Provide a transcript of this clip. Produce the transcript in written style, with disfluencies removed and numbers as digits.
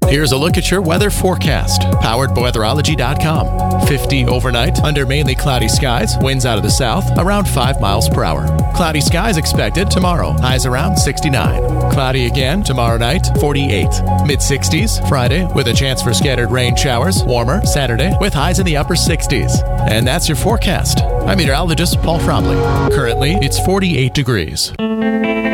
Here's a look at your weather forecast, powered by weatherology.com. 50 overnight, under mainly cloudy skies, winds out of the south, around 5 miles per hour. Cloudy skies expected tomorrow, highs around 69. Cloudy again tomorrow night, 48. Mid-60s Friday, with a chance for scattered rain showers. Warmer Saturday, with highs in the upper 60s. And that's your forecast. I'm meteorologist Paul Fromley. Currently, it's 48 degrees.